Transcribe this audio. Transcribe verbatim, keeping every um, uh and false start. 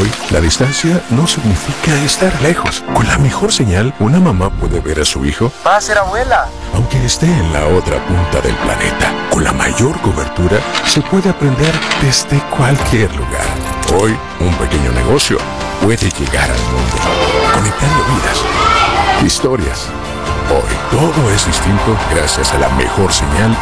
Hoy, la distancia no significa estar lejos. Con la mejor señal, una mamá puede ver a su hijo. Va a ser abuela. Aunque esté en la otra punta del planeta. Con la mayor cobertura, se puede aprender desde cualquier lugar. Hoy, un pequeño negocio puede llegar al mundo, conectando vidas, historias. Hoy, todo es distinto gracias a la mejor señal